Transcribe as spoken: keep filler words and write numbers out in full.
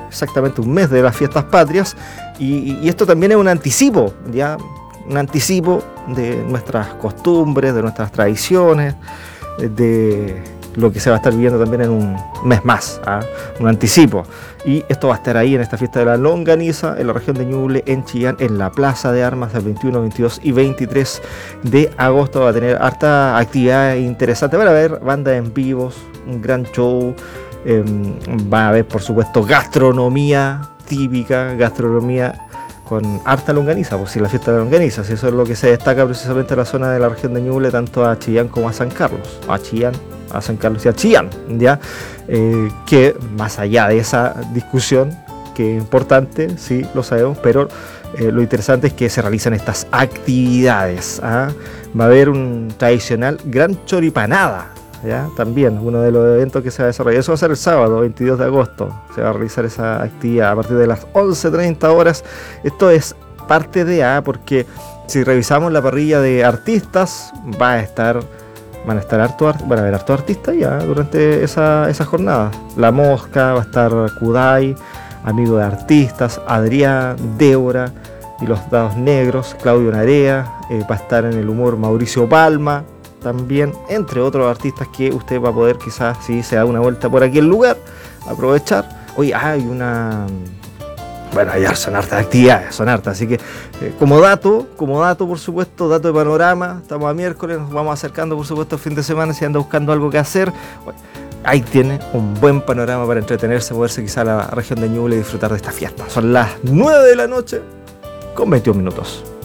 exactamente un mes de las fiestas patrias, y, y esto también es un anticipo, ya, un anticipo de nuestras costumbres, de nuestras tradiciones, de lo que se va a estar viviendo también en un mes más, ¿ah? Un anticipo. Y esto va a estar ahí en esta fiesta de la longaniza, en la región de Ñuble, en Chillán, en la Plaza de Armas, del veintiuno, veintidós y veintitrés de agosto. Va a tener harta actividad interesante. Van a haber bandas en vivos, un gran show. Eh, va a haber, por supuesto, gastronomía típica, gastronomía con harta longaniza, pues si la fiesta de la longaniza, si eso es lo que se destaca precisamente en la zona de la región de Ñuble, tanto a Chillán como a San Carlos, a Chillán, a San Carlos y a Chillán, ya, eh, que más allá de esa discusión, que es importante, sí, lo sabemos, pero eh, lo interesante es que se realizan estas actividades, ¿ah? Va a haber un tradicional gran choripanada, ¿ya? También uno de los eventos que se va a desarrollar. Eso va a ser el sábado veintidós de agosto, se va a realizar esa actividad a partir de las once treinta horas. Esto es parte de A, porque si revisamos la parrilla de artistas, va a estar van a estar harto, van a haber harto artistas ya durante esa, esa jornada. La Mosca, va a estar Kudai, Amigo de Artistas, Adrián, Débora y los Dados Negros, Claudio Narea, eh, va a estar en el humor Mauricio Palma también, entre otros artistas que usted va a poder, quizás si se da una vuelta por aquí el lugar, aprovechar. Oye, hay una... Bueno, ya son hartas actividades, son hartas, así que eh, como dato, como dato por supuesto, dato de panorama, estamos a miércoles, nos vamos acercando por supuesto al fin de semana, si anda buscando algo que hacer, bueno, ahí tiene un buen panorama para entretenerse, moverse quizá a la región de Ñuble y disfrutar de esta fiesta. Son las nueve de la noche con veintiún minutos.